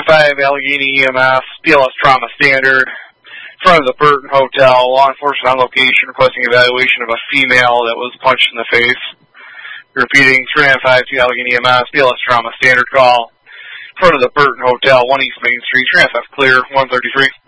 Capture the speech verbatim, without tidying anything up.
five Allegheny E M S, B L S Trauma Standard, in front of the Burton Hotel, law enforcement on location requesting evaluation of a female that was punched in the face. Repeating, three nine five two Allegheny E M S, B L S Trauma Standard call, in front of the Burton Hotel, one East Main Street, three nine five clear, one thirty-three.